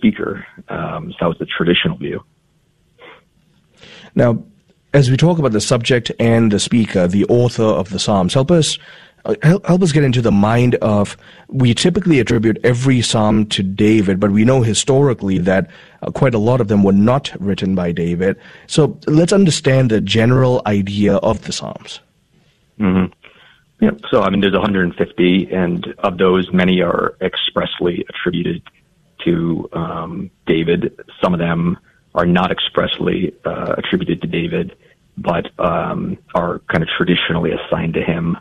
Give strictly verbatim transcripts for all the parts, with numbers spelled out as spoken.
speaker. Um, so that was the traditional view. Now, as we talk about the subject and the speaker, the author of the Psalms, help us help, help us get into the mind of, we typically attribute every psalm to David, but we know historically that uh, quite a lot of them were not written by David. So let's understand the general idea of the Psalms. Mm-hmm. Yeah. So, I mean, there's one hundred fifty, and of those, many are expressly attributed to um, David. Some of them are not expressly uh, attributed to David, but um, are kind of traditionally assigned to him.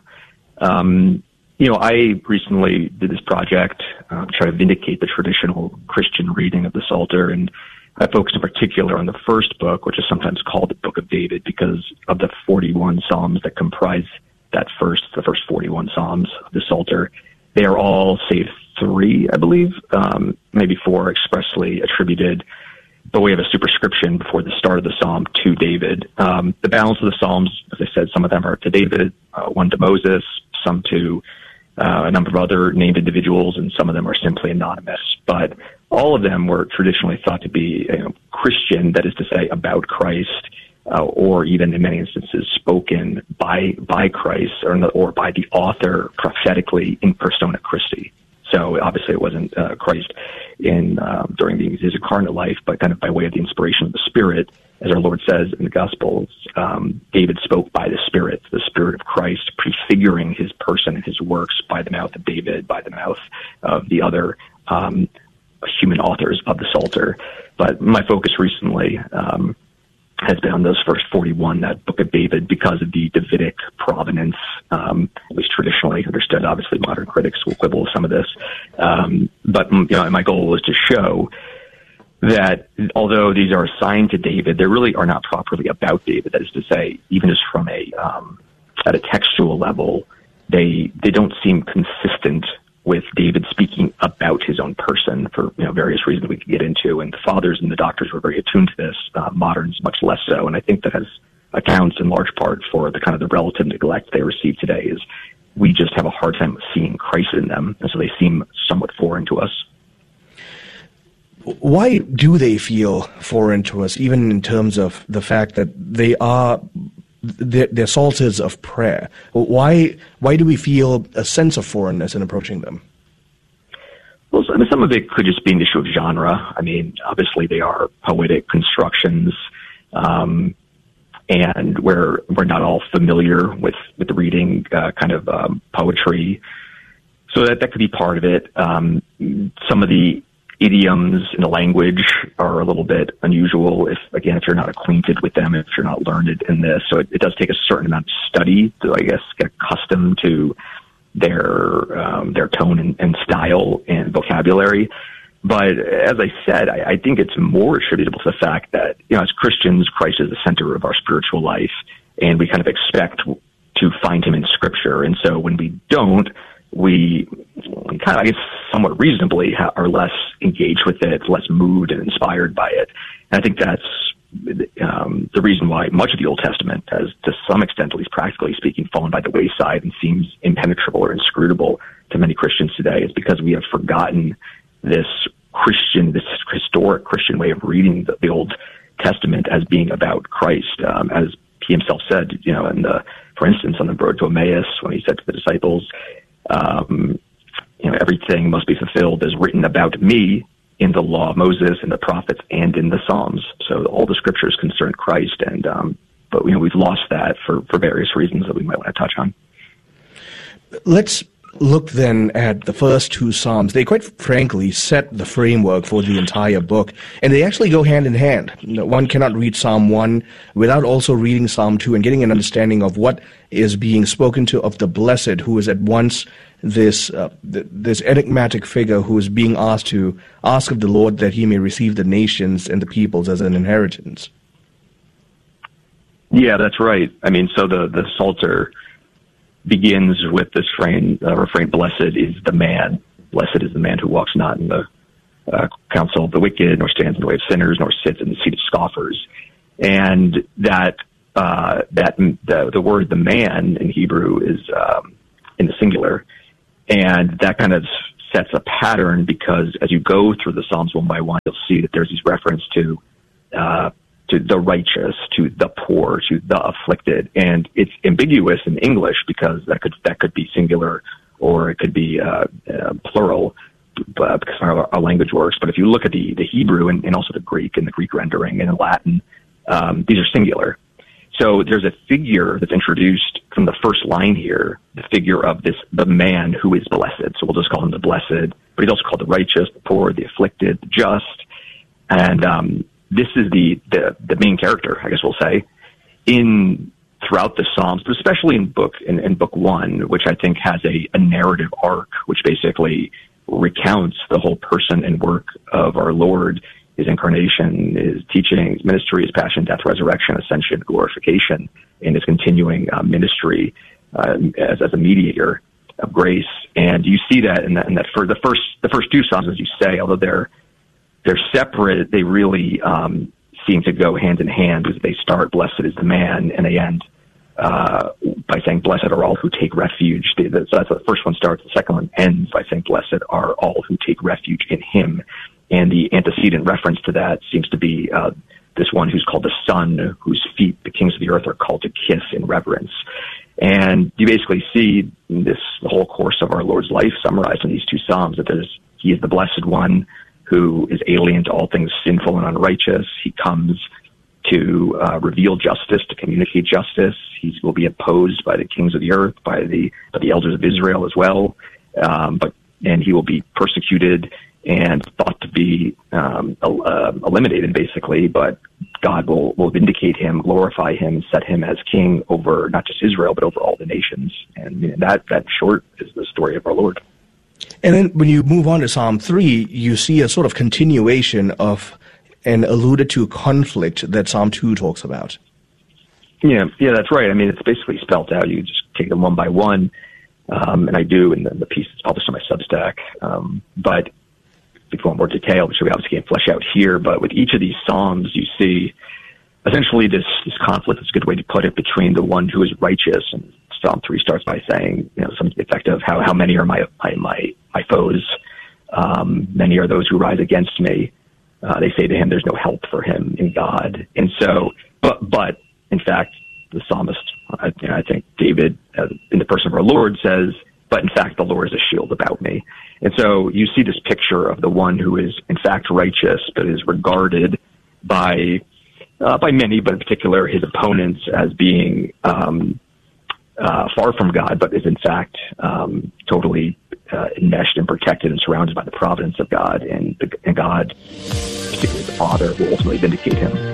Um, you know, I recently did this project uh, to try to vindicate the traditional Christian reading of the Psalter, and I focused in particular on the first book, which is sometimes called the Book of David, because of the forty-one Psalms that comprise that first, the first forty-one Psalms of the Psalter. They are all, save three, I believe, um, maybe four, expressly attributed, but we have a superscription before the start of the psalm to David. Um, the balance of the psalms, as I said, some of them are to David, uh, one to Moses, some to uh, a number of other named individuals, and some of them are simply anonymous. But all of them were traditionally thought to be, you know, Christian, that is to say, about Christ, uh, or even in many instances spoken by by Christ, or, or by the author prophetically in persona Christi. So obviously it wasn't uh, Christ in um, during the, his incarnate life, but kind of by way of the inspiration of the Spirit. As our Lord says in the Gospels, um, David spoke by the Spirit, the Spirit of Christ, prefiguring his person and his works by the mouth of David, by the mouth of the other um, human authors of the Psalter. But my focus recently um, has been on those first forty-one, that Book of David, because of the Davidic provenance, um, at least traditionally understood. Obviously, modern critics will quibble with some of this. Um, but you know, my goal was to show that although these are assigned to David, they really are not properly about David. That is to say, even just from a um, at a textual level, they they don't seem consistent with David speaking about his own person for, you know, various reasons we could get into. And the fathers and the doctors were very attuned to this. Uh, moderns much less so. And I think that has accounts in large part for the kind of the relative neglect they receive today. Is we just have a hard time seeing Christ in them, and so they seem somewhat foreign to us. Why do they feel foreign to us, even in terms of the fact that they are they're, they're psalters of prayer? Why why do we feel a sense of foreignness in approaching them? Well, I mean, some of it could just be an issue of genre. I mean, obviously they are poetic constructions, um, and we're we're not all familiar with with the reading uh, kind of um, poetry, so that that could be part of it. Um, some of the idioms in the language are a little bit unusual, if, again, if you're not acquainted with them, if you're not learned in this. So it, it does take a certain amount of study to, I guess, get accustomed to their um, their tone and, and style and vocabulary. But as I said, I, I think it's more attributable to the fact that, you know, as Christians, Christ is the center of our spiritual life, and we kind of expect to find him in Scripture. And so when we don't, we kind of, I guess, somewhat reasonably ha- are less engaged with it, less moved and inspired by it. And I think that's um, the reason why much of the Old Testament has, to some extent, at least practically speaking, fallen by the wayside and seems impenetrable or inscrutable to many Christians today, is because we have forgotten this Christian, this historic Christian way of reading the, the Old Testament as being about Christ. Um, as he himself said, you know, in the, for instance, on the road to Emmaus, when he said to the disciples, Um, you know, everything must be fulfilled as written about me in the law of Moses and the prophets and in the Psalms. So all the scriptures concern Christ, and um, but you know we've lost that for, for various reasons that we might want to touch on. Let's look then at the first two Psalms. They quite frankly set the framework for the entire book, and they actually go hand in hand. You know, one cannot read Psalm one without also reading Psalm two and getting an understanding of what is being spoken to of the Blessed, who is at once this uh, th- this enigmatic figure who is being asked to ask of the Lord that he may receive the nations and the peoples as an inheritance. Yeah, that's right. I mean, so the, the Psalter begins with this refrain, uh, refrain, blessed is the man, blessed is the man who walks not in the uh, counsel of the wicked, nor stands in the way of sinners, nor sits in the seat of scoffers. And that, uh, that, the, the word the man in Hebrew is, um, in the singular. And that kind of sets a pattern because as you go through the Psalms one by one, you'll see that there's these reference to uh, to the righteous, to the poor, to the afflicted, and it's ambiguous in English because that could that could be singular or it could be uh, uh, plural uh, because our, our language works. But if you look at the the Hebrew and, and also the Greek and the Greek rendering and in Latin, um, these are singular. So there's a figure that's introduced from the first line here, the figure of this, the man who is blessed. So we'll just call him the blessed, but he's also called the righteous, the poor, the afflicted, the just. And um, this is the, the, the main character, I guess we'll say, in throughout the Psalms, but especially in book in, in book one, which I think has a, a narrative arc, which basically recounts the whole person and work of our Lord, his incarnation, his teaching, his ministry, his passion, death, resurrection, ascension, glorification, and his continuing uh, ministry uh, as, as a mediator of grace. And you see that in that, in that for the first the first two Psalms, as you say, although they're they're separate, they really um, seem to go hand in hand because they start, blessed is the man, and they end uh, by saying, blessed are all who take refuge. So that's the first one starts. The second one ends by saying, blessed are all who take refuge in him. And the antecedent reference to that seems to be uh, this one who's called the Son, whose feet the kings of the earth are called to kiss in reverence. And you basically see this the whole course of our Lord's life summarized in these two Psalms, that there's, he is the blessed one who is alien to all things sinful and unrighteous. He comes to uh, reveal justice, to communicate justice. He will be opposed by the kings of the earth, by the by the elders of Israel as well. Um, but and he will be persecuted and thought to be um, uh, eliminated, basically, but God will, will vindicate him, glorify him, set him as king over not just Israel, but over all the nations. And you know, that, that short is the story of our Lord. And then when you move on to Psalm three, you see a sort of continuation of an alluded to conflict that Psalm two talks about. Yeah, yeah, that's right. I mean, it's basically spelled out. You just take them one by one, um, and I do in the, the piece that's published on my Substack. Um, but if you want more detail, which we obviously can't flesh out here, but with each of these Psalms, you see essentially this, this conflict, is a good way to put it, between the one who is righteous. And Psalm three starts by saying, you know, something to the effect of, how, how many are my, my, my, my foes? Um, many are those who rise against me. Uh, they say to him, there's no help for him in God. And so, but, but in fact, the psalmist, I, you know, I think David, uh, in the person of our Lord, says, but in fact, the Lord is a shield about me. And so you see this picture of the one who is in fact righteous, but is regarded by uh, by many, but in particular his opponents, as being um, uh, far from God, but is in fact um, totally uh, enmeshed and protected and surrounded by the providence of God, and, and God, particularly the Father, will ultimately vindicate him.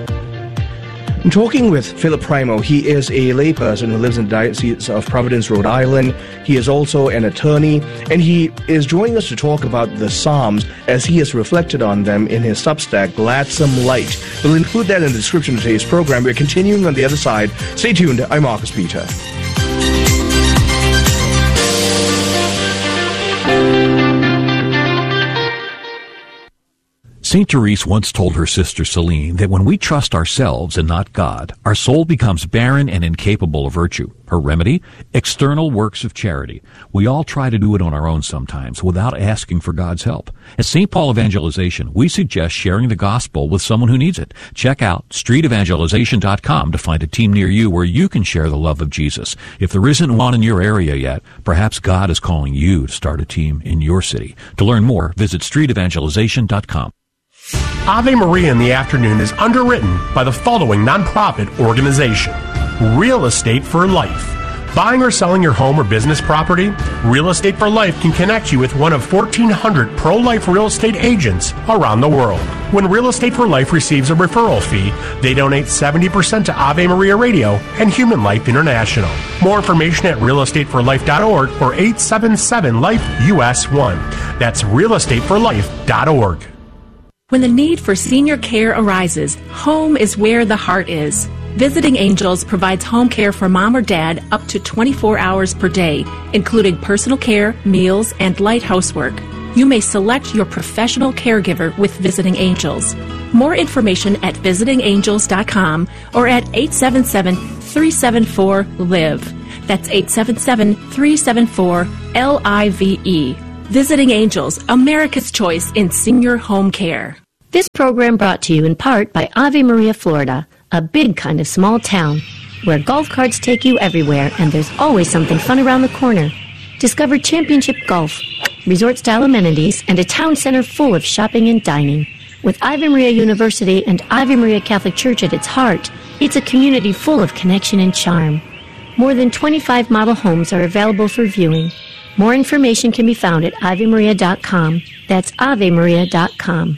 I'm talking with Philip Primo. He is a layperson who lives in the Diocese of Providence, Rhode Island. He is also an attorney, and he is joining us to talk about the Psalms as he has reflected on them in his Substack, Gladsome Light. We'll include that in the description of today's program. We're continuing on the other side. Stay tuned. I'm Marcus Peter. Saint Therese once told her sister Celine that when we trust ourselves and not God, our soul becomes barren and incapable of virtue. Her remedy? External works of charity. We all try to do it on our own sometimes without asking for God's help. At Saint Paul Evangelization, we suggest sharing the gospel with someone who needs it. Check out street evangelization dot com to find a team near you where you can share the love of Jesus. If there isn't one in your area yet, perhaps God is calling you to start a team in your city. To learn more, visit street evangelization dot com. Ave Maria in the Afternoon is underwritten by the following nonprofit organization: Real Estate for Life. Buying or selling your home or business property? Real Estate for Life can connect you with one of fourteen hundred pro-life real estate agents around the world. When Real Estate for Life receives a referral fee, they donate seventy percent to Ave Maria Radio and Human Life International. More information at real estate for life dot org or eight seven seven life U S one. That's real estate for life dot org. When the need for senior care arises, home is where the heart is. Visiting Angels provides home care for mom or dad up to twenty-four hours per day, including personal care, meals, and light housework. You may select your professional caregiver with Visiting Angels. More information at visiting angels dot com or at eight seven seven, three seven four, L I V E. That's eight seven seven, three seven four, L I V E. Visiting Angels, America's choice in senior home care. This program brought to you in part by Ave Maria, Florida, a big kind of small town where golf carts take you everywhere and there's always something fun around the corner. Discover championship golf, resort-style amenities, and a town center full of shopping and dining. With Ave Maria University and Ave Maria Catholic Church at its heart, it's a community full of connection and charm. More than twenty-five model homes are available for viewing. More information can be found at ave maria dot com. That's ave maria dot com.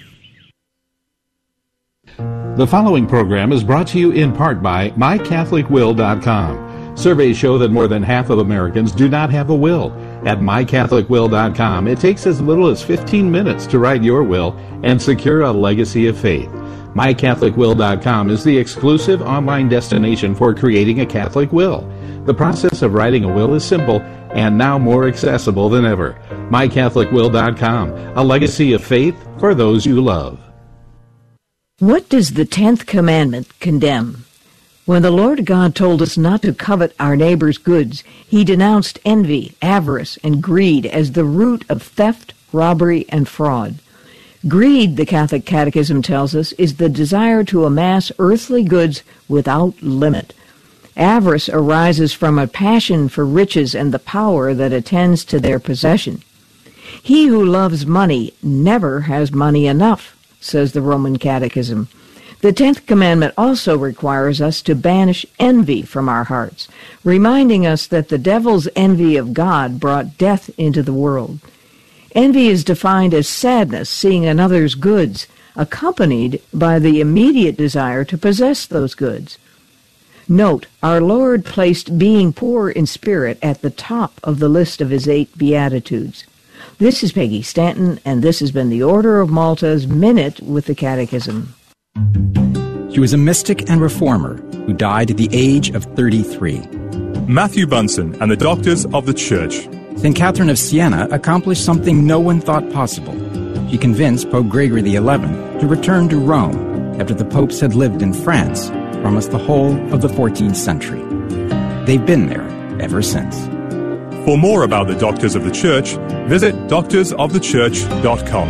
The following program is brought to you in part by my catholic will dot com. Surveys show that more than half of Americans do not have a will. At my catholic will dot com, it takes as little as fifteen minutes to write your will and secure a legacy of faith. my catholic will dot com is the exclusive online destination for creating a Catholic will. The process of writing a will is simple and now more accessible than ever. my catholic will dot com, a legacy of faith for those you love. What does the tenth commandment condemn? When the Lord God told us not to covet our neighbor's goods, he denounced envy, avarice, and greed as the root of theft, robbery, and fraud. Greed, the Catholic Catechism tells us, is the desire to amass earthly goods without limit. Avarice arises from a passion for riches and the power that attends to their possession. He who loves money never has money enough, says the Roman Catechism. The tenth commandment also requires us to banish envy from our hearts, reminding us that the devil's envy of God brought death into the world. Envy is defined as sadness seeing another's goods, accompanied by the immediate desire to possess those goods. Note, our Lord placed being poor in spirit at the top of the list of his eight Beatitudes. This is Peggy Stanton, and this has been the Order of Malta's Minute with the Catechism. She was a mystic and reformer who died at the age of thirty-three. Matthew Bunson and the Doctors of the Church. Saint Catherine of Siena accomplished something no one thought possible. She convinced Pope Gregory the eleventh to return to Rome after the popes had lived in France for almost the whole of the fourteenth century. They've been there ever since. For more about the Doctors of the Church, visit doctors of the church dot com.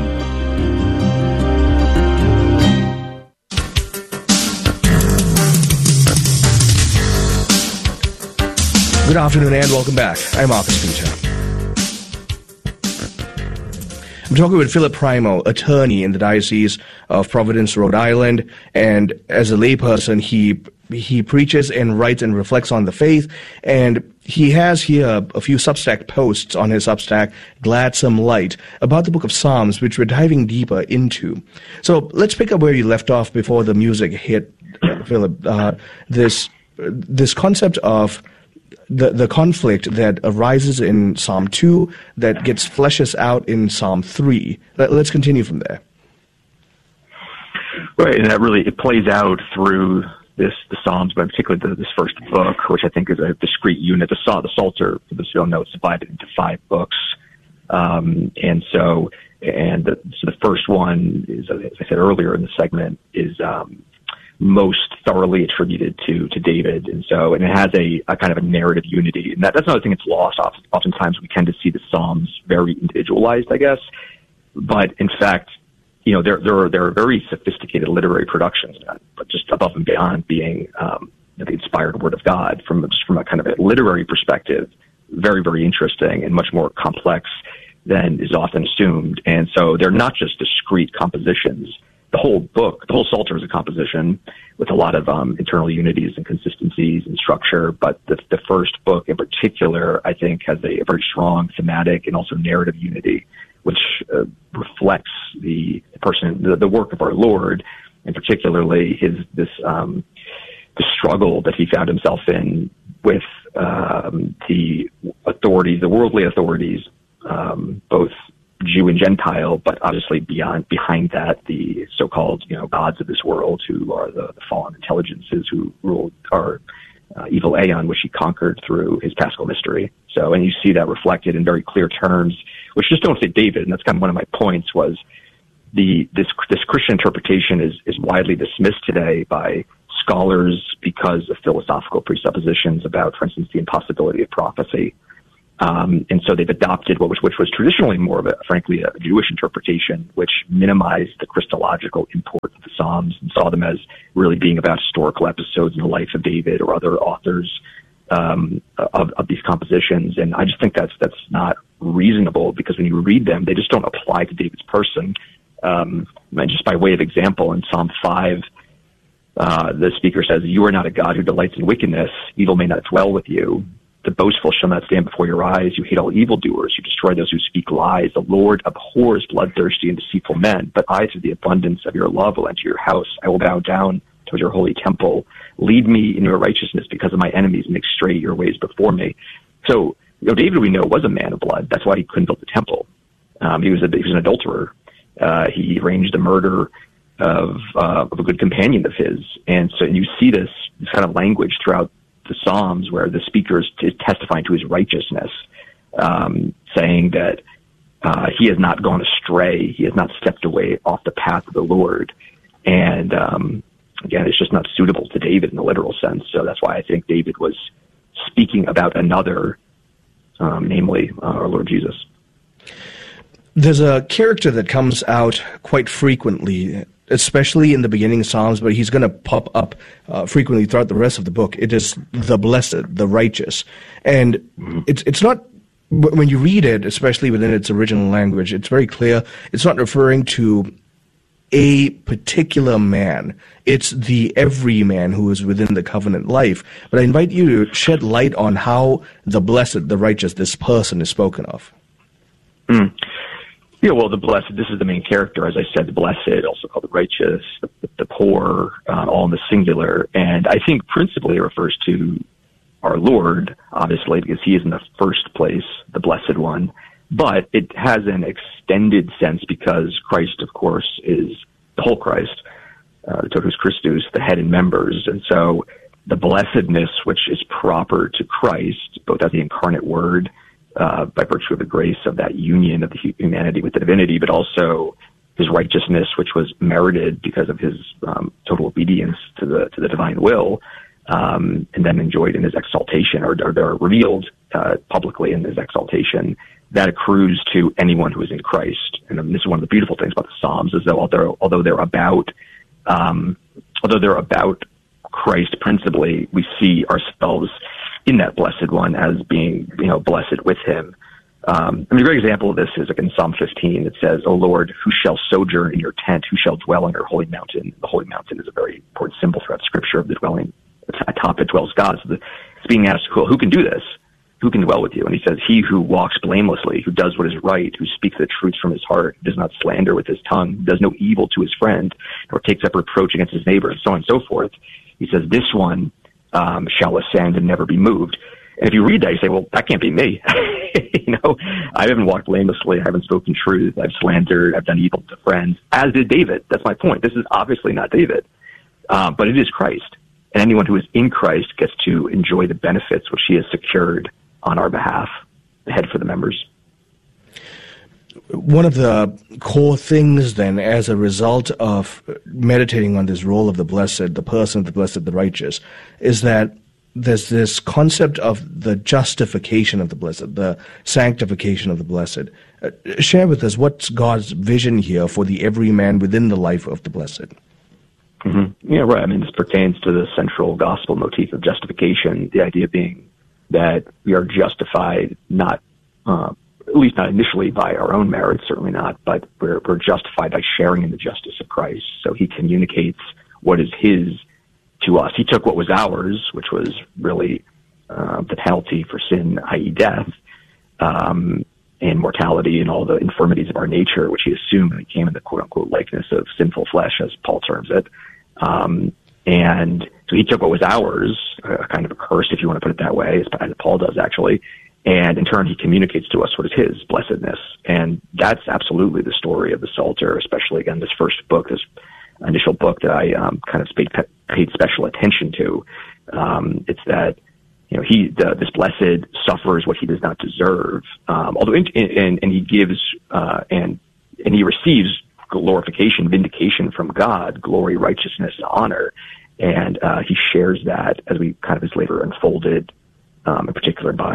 Good afternoon and welcome back. I'm Marcus Peter. I'm talking with Philip Primo, attorney in the Diocese of Providence, Rhode Island, and as a layperson, he he preaches and writes and reflects on the faith, and he has here a few Substack posts on his Substack, Gladsome Light, about the book of Psalms, which we're diving deeper into. So let's pick up where you left off before the music hit, uh, Philip. Uh, this this concept of The, the conflict that arises in Psalm two that gets fleshes out in Psalm three. Let, let's continue from there. Right, and that really, it plays out through this, the Psalms, but particularly the, this first book, which I think is a discrete unit. The, the Psalter, for those who don't know, it's divided into five books. Um, and so, and the, so the first one is, as I said earlier in the segment, is, um, most thoroughly attributed to to David, and so and it has a, a kind of a narrative unity, and that, that's another thing that's lost. Oftentimes, we tend to see the Psalms very individualized, I guess, but in fact, you know, they're they're they're very sophisticated literary productions, but just above and beyond being um, the inspired Word of God from just from a kind of a literary perspective, very very interesting and much more complex than is often assumed. And so they're not just discrete compositions. The whole book, the whole Psalter is a composition with a lot of um, internal unities and consistencies and structure. But the, the first book in particular, I think, has a, a very strong thematic and also narrative unity, which uh, reflects the, the person, the, the work of our Lord, and particularly his this um, the struggle that he found himself in with um, the authorities, the worldly authorities, um, both Jew and Gentile, but obviously beyond, behind that, the so-called, you know, gods of this world, who are the, the fallen intelligences who ruled our uh, evil aeon, which he conquered through his paschal mystery. So, and you see that reflected in very clear terms, which just don't say David. And that's kind of one of my points was the, this, this Christian interpretation is, is widely dismissed today by scholars because of philosophical presuppositions about, for instance, the impossibility of prophecy. Um, and so they've adopted what was, which was traditionally more of a, frankly, a Jewish interpretation, which minimized the Christological import of the Psalms and saw them as really being about historical episodes in the life of David or other authors um, of, of these compositions. And I just think that's that's not reasonable, because when you read them, they just don't apply to David's person. Um, and just by way of example, in Psalm five, uh, the speaker says, "You are not a God who delights in wickedness. Evil may not dwell with you. The boastful shall not stand before your eyes. You hate all evildoers. You destroy those who speak lies. The Lord abhors bloodthirsty and deceitful men. But I, through the abundance of your love, will enter your house. I will bow down towards your holy temple. Lead me in your righteousness because of my enemies. Make straight your ways before me." So, you know, David, we know, was a man of blood. That's why he couldn't build the temple. Um, he was a, he was an adulterer. Uh, he arranged the murder of, uh, of a good companion of his. And so you see this, this kind of language throughout the Psalms, where the speaker is testifying to his righteousness, um, saying that uh, he has not gone astray, he has not stepped away off the path of the Lord. And um, again, it's just not suitable to David in the literal sense. So that's why I think David was speaking about another, um, namely uh, our Lord Jesus. There's a character that comes out quite frequently, especially in the beginning Psalms, but he's going to pop up uh, frequently throughout the rest of the book. It is the blessed, the righteous. And mm-hmm. it's it's not, when you read it, especially within its original language, it's very clear. It's not referring to a particular man. It's the everyman who is within the covenant life. But I invite you to shed light on how the blessed, the righteous, this person is spoken of. Mm. Yeah, well, the blessed, this is the main character, as I said, the blessed, also called the righteous, the, the poor, uh, all in the singular. And I think principally it refers to our Lord, obviously, because he is in the first place, the blessed one. But it has an extended sense because Christ, of course, is the whole Christ, uh, the totus Christus, the head and members. And so the blessedness, which is proper to Christ, both as the incarnate word, Uh, by virtue of the grace of that union of the humanity with the divinity, but also his righteousness, which was merited because of his um, total obedience to the to the divine will, um, and then enjoyed in his exaltation, or, or, or revealed uh, publicly in his exaltation, that accrues to anyone who is in Christ. And um, this is one of the beautiful things about the Psalms, is that although although they're about um, although they're about Christ principally, we see ourselves in that blessed one as being, you know, blessed with him. Um, I mean, a great example of this is like in Psalm fifteen. It says, "O Lord, who shall sojourn in your tent? Who shall dwell on your holy mountain?" The holy mountain is a very important symbol throughout Scripture of the dwelling. Atop it dwells God. So the, it's being asked, well, who can do this? Who can dwell with you? And he says, "He who walks blamelessly, who does what is right, who speaks the truth from his heart, who does not slander with his tongue, who does no evil to his friend, nor takes up reproach against his neighbor," and so on and so forth. He says, "This one Um, shall ascend and never be moved." And if you read that, you say, well, that can't be me. You know, I haven't walked blamelessly. I haven't spoken truth. I've slandered. I've done evil to friends, as did David. That's my point. This is obviously not David, uh, but it is Christ. And anyone who is in Christ gets to enjoy the benefits which he has secured on our behalf, ahead for the members. One of the core things, then, as a result of meditating on this role of the blessed, the person, the blessed, the righteous, is that there's this concept of the justification of the blessed, the sanctification of the blessed. Uh, share with us, what's God's vision here for the everyman within the life of the blessed? Mm-hmm. Yeah, right. I mean, this pertains to the central gospel motif of justification, the idea being that we are justified not uh, at least not initially by our own merits, certainly not, but we're, we're justified by sharing in the justice of Christ. So he communicates what is his to us. He took what was ours, which was really uh, the penalty for sin, that is death, um, and mortality and all the infirmities of our nature, which he assumed when he came in the quote-unquote likeness of sinful flesh, as Paul terms it. Um, and so he took what was ours, a kind of a curse, if you want to put it that way, as Paul does actually, and in turn, he communicates to us what is his blessedness. And that's absolutely the story of the Psalter, especially, again, this first book, this initial book that I um, kind of paid, paid special attention to. Um, it's that, you know, he, the, this blessed suffers what he does not deserve. Um, although, in, in, and he gives, uh, and, and he receives glorification, vindication from God, glory, righteousness, and honor. And uh, he shares that, as we kind of is later unfolded, um, in particular by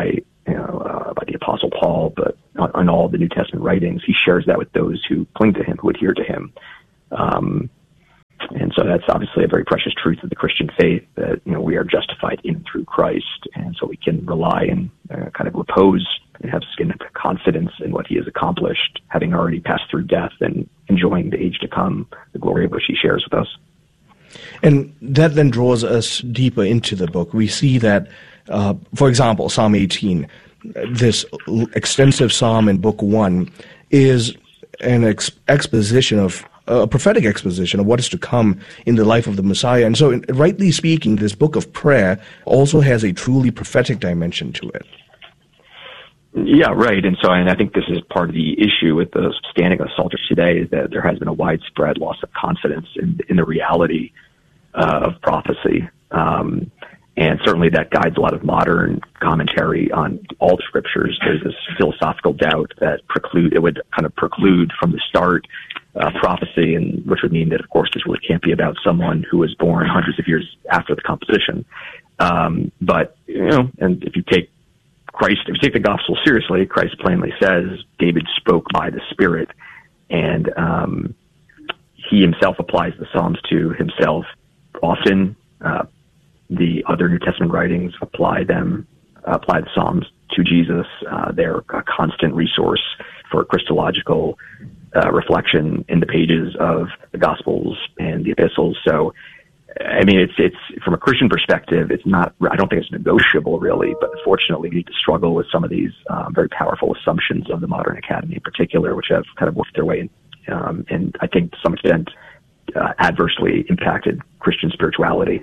you know, uh, by the Apostle Paul, but on, on all the New Testament writings. He shares that with those who cling to him, who adhere to him. Um, and so that's obviously a very precious truth of the Christian faith, that, you know, we are justified in and through Christ, and so we can rely and uh, kind of repose and have confidence in what he has accomplished, having already passed through death and enjoying the age to come, the glory of which he shares with us. And that then draws us deeper into the book. We see that, uh, for example, Psalm eighteen, this extensive psalm in Book One, is an ex- exposition of a prophetic exposition of what is to come in the life of the Messiah. And so, in, rightly speaking, this book of prayer also has a truly prophetic dimension to it. Yeah, right. And so, and I think this is part of the issue with the standing of the Psalter today, is that there has been a widespread loss of confidence in, in the reality uh, of prophecy. Um, and certainly that guides a lot of modern commentary on all the scriptures. There's this philosophical doubt that preclude, it would kind of preclude from the start uh, prophecy, and which would mean that, of course, this really can't be about someone who was born hundreds of years after the composition. Um, but, you know, and if you take Christ, if you take the gospel seriously, Christ plainly says David spoke by the Spirit, and um, he himself applies the Psalms to himself. Often, uh, the other New Testament writings apply them, uh, apply the Psalms to Jesus. Uh, they're a constant resource for Christological uh, reflection in the pages of the Gospels and the epistles. So, I mean, it's it's from a Christian perspective, it's not. I don't think it's negotiable, really. But unfortunately, we need to struggle with some of these um, very powerful assumptions of the modern academy, in particular, which have kind of worked their way in, um, and I think to some extent uh, adversely impacted Christian spirituality.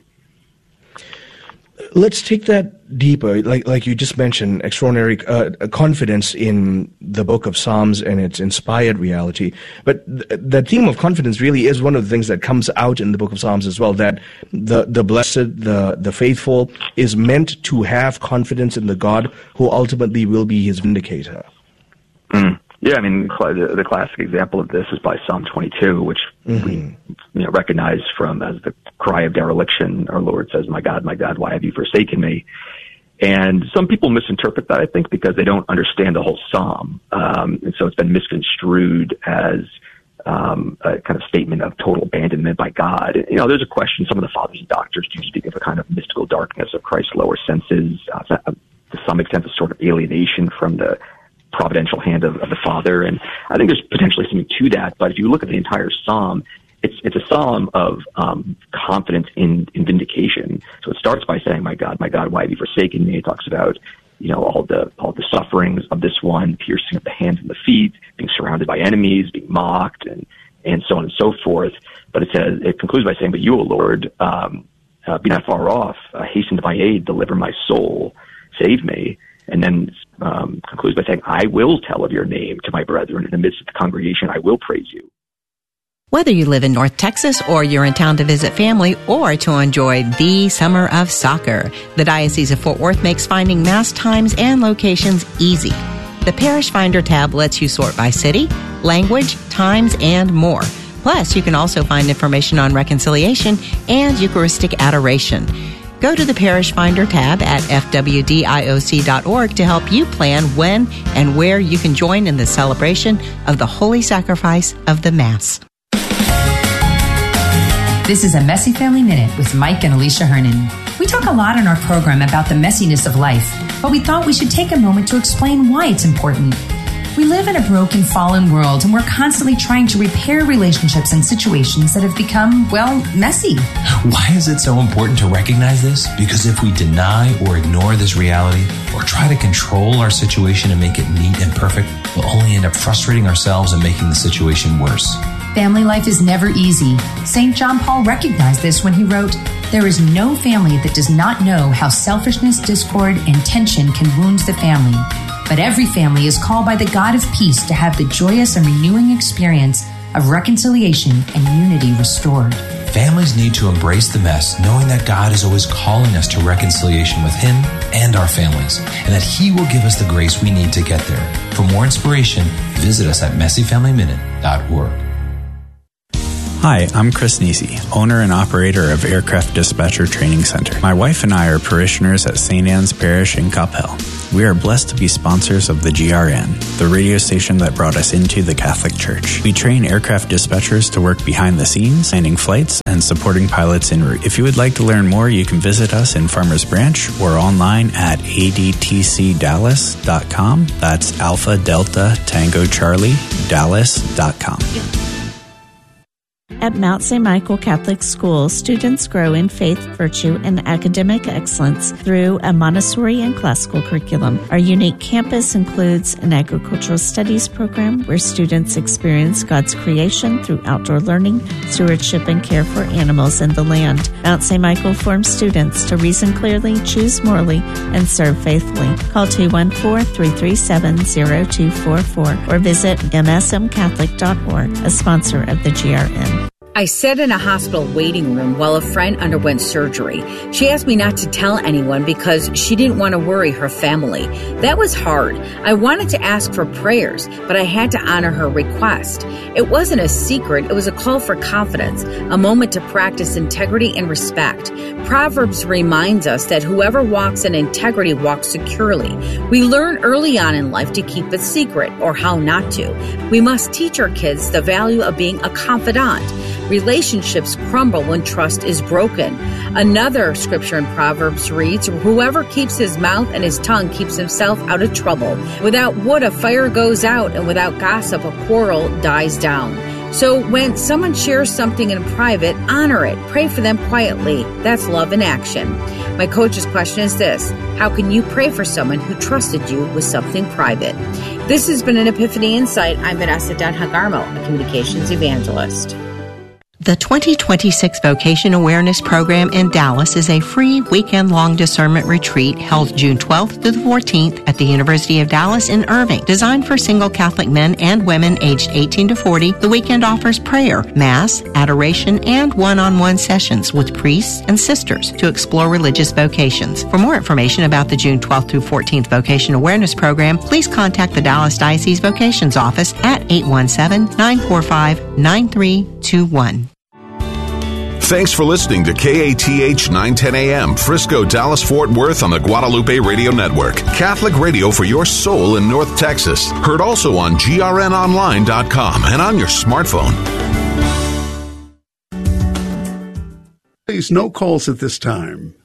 Let's take that deeper. Like like you just mentioned, extraordinary uh, confidence in the book of Psalms and its inspired reality. But th- the theme of confidence really is one of the things that comes out in the book of Psalms as well, that the, the blessed, the, the faithful is meant to have confidence in the God who ultimately will be his vindicator. Mm. Yeah, I mean, the, the classic example of this is by Psalm twenty-two, which mm-hmm. we you know, recognize from as the cry of dereliction. Our Lord says, "My God, my God, why have you forsaken me?" And some people misinterpret that, I think, because they don't understand the whole psalm. Um, and so it's been misconstrued as um, a kind of statement of total abandonment by God. You know, there's a question. Some of the fathers and doctors do speak of a kind of mystical darkness of Christ's lower senses, uh, to some extent, a sort of alienation from the providential hand of, of the Father. And I think there's potentially something to that. But if you look at the entire psalm, it's it's a psalm of um, confidence in, in vindication. So it starts by saying, "My God, my God, why have you forsaken me?" It talks about, you know, all the all the sufferings of this one, piercing of the hands and the feet, being surrounded by enemies, being mocked, and and so on and so forth. But it says, it concludes by saying, "But you, O Lord, um, uh, be not far off, uh, hasten to my aid, deliver my soul, save me." And then um, concludes by saying, "I will tell of your name to my brethren. In the midst of the congregation, I will praise you." Whether you live in North Texas or you're in town to visit family or to enjoy the summer of soccer, the Diocese of Fort Worth makes finding Mass times and locations easy. The Parish Finder tab lets you sort by city, language, times, and more. Plus, you can also find information on reconciliation and Eucharistic adoration. Go to the Parish Finder tab at f w d i o c dot org to help you plan when and where you can join in the celebration of the holy sacrifice of the Mass. This is a Messy Family Minute with Mike and Alicia Hernan. We talk a lot in our program about the messiness of life, but we thought we should take a moment to explain why it's important. We live in a broken, fallen world, and we're constantly trying to repair relationships and situations that have become, well, messy. Why is it so important to recognize this? Because if we deny or ignore this reality, or try to control our situation and make it neat and perfect, we'll only end up frustrating ourselves and making the situation worse. Family life is never easy. Saint John Paul recognized this when he wrote, "There is no family that does not know how selfishness, discord, and tension can wound the family. But every family is called by the God of peace to have the joyous and renewing experience of reconciliation and unity restored." Families need to embrace the mess, knowing that God is always calling us to reconciliation with Him and our families, and that He will give us the grace we need to get there. For more inspiration, visit us at messy family minute dot org. Hi, I'm Chris Nisi, owner and operator of Aircraft Dispatcher Training Center. My wife and I are parishioners at Saint Anne's Parish in Coppell. We are blessed to be sponsors of the G R N, the radio station that brought us into the Catholic Church. We train aircraft dispatchers to work behind the scenes, planning flights, and supporting pilots en route. If you would like to learn more, you can visit us in Farmers Branch or online at a d t c dallas dot com. That's Alpha Delta Tango Charlie Dallas dot com. At Mount Saint Michael Catholic School, students grow in faith, virtue, and academic excellence through a Montessori and classical curriculum. Our unique campus includes an agricultural studies program where students experience God's creation through outdoor learning, stewardship, and care for animals and the land. Mount Saint Michael forms students to reason clearly, choose morally, and serve faithfully. Call two one four, three three seven, zero two four four or visit m s m catholic dot org, a sponsor of the G R N. I sat in a hospital waiting room while a friend underwent surgery. She asked me not to tell anyone because she didn't want to worry her family. That was hard. I wanted to ask for prayers, but I had to honor her request. It wasn't a secret. It was a call for confidence, a moment to practice integrity and respect. Proverbs reminds us that whoever walks in integrity walks securely. We learn early on in life to keep it secret or how not to. We must teach our kids the value of being a confidant. Relationships crumble when trust is broken. Another scripture in Proverbs reads, "Whoever keeps his mouth and his tongue keeps himself out of trouble. Without wood, a fire goes out, and without gossip, a quarrel dies down." So when someone shares something in private, honor it. Pray for them quietly. That's love in action. My coach's question is this: how can you pray for someone who trusted you with something private? This has been an Epiphany Insight. I'm Vanessa Dunn-Hagarmo, a communications evangelist. The twenty twenty-six Vocation Awareness Program in Dallas is a free weekend-long discernment retreat held June twelfth to the fourteenth at the University of Dallas in Irving. Designed for single Catholic men and women aged eighteen to forty, the weekend offers prayer, mass, adoration, and one-on-one sessions with priests and sisters to explore religious vocations. For more information about the June twelfth through fourteenth Vocation Awareness Program, please contact the Dallas Diocese Vocations Office at eight one seven, nine four five, nine three two one. Thanks for listening to K A T H nine ten A M, Frisco, Dallas, Fort Worth on the Guadalupe Radio Network. Catholic radio for your soul in North Texas. Heard also on G R N online dot com and on your smartphone. Please, no calls at this time.